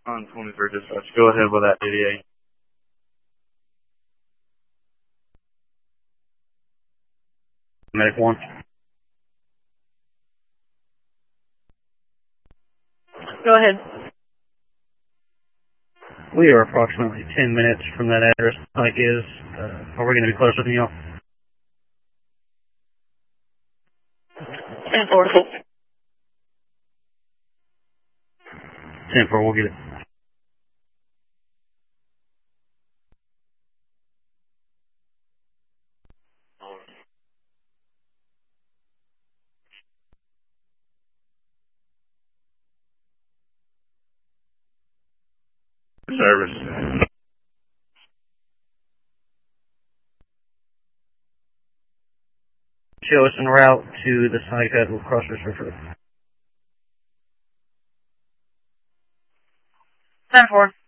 On 23rd dispatch. Go ahead with that 88. Medic 1. Go ahead. We are approximately 10 minutes from that address. Like is, are we going to be closer than y'all? 10-4. 10-4, we'll get it. Service. Show us en route to the site at Crossers River. 10-4.